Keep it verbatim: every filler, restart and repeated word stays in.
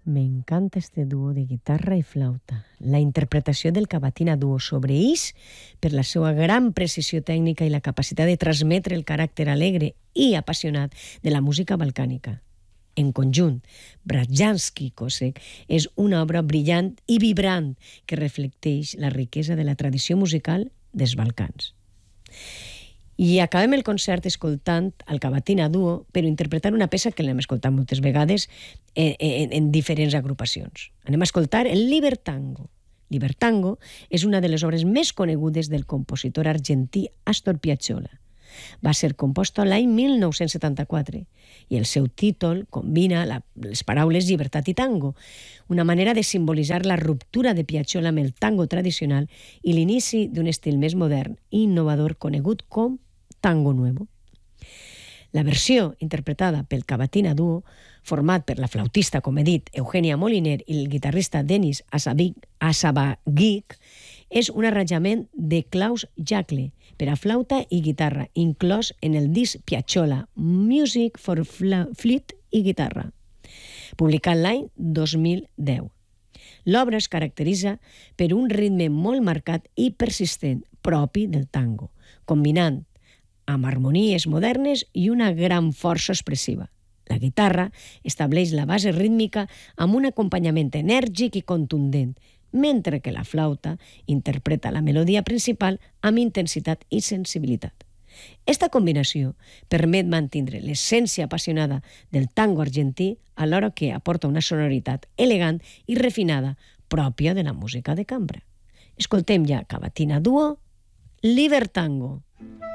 Me encanta este dúo de guitarra i flauta. La interpretació del Cavatina Duo sobre ells, per la seva gran precisió tècnica i la capacitat de transmetre el caràcter alegre i apassionat de la música balcànica. En conjunt, Bratjanski-Kosek és una obra brillant i vibrant que reflecteix la riquesa de la tradició musical dels Balcans. I acabem el concert escoltant el Cavatina Duo, però interpretant una peça que l'hem escoltat moltes vegades en, en, en diferents agrupacions. Anem a escoltar el Libertango. Libertango és una de les obres més conegudes del compositor argentí Astor Piazzolla. Va ser composta l'any mil nou-cents setanta-quatre i el seu títol combina la, les paraules llibertat i tango, una manera de simbolitzar la ruptura de Piazzolla amb el tango tradicional i l'inici d'un estil més modern i innovador conegut com Tango Nuevo. La versió interpretada pel Cavatina Duo, format per la flautista, com he dit, Eugenia Moliner i el guitarrista Denis Asabagic, és un arranjament de Klaus Jackle per a flauta i guitarra, inclòs en el disc Piazzolla Music for Flute i Guitarra, publicat l'any dos mil deu. L'obra es caracteritza per un ritme molt marcat i persistent, propi del tango, combinant amb harmonies modernes i una gran força expressiva. La guitarra estableix la base rítmica amb un acompanyament enèrgic i contundent, mentre que la flauta interpreta la melodia principal amb intensitat i sensibilitat. Esta combinació permet mantenir l'essència apassionada del tango argentí alhora que aporta una sonoritat elegant i refinada pròpia de la música de cambra. Escoltem ja Cavatina Duo, Libertango.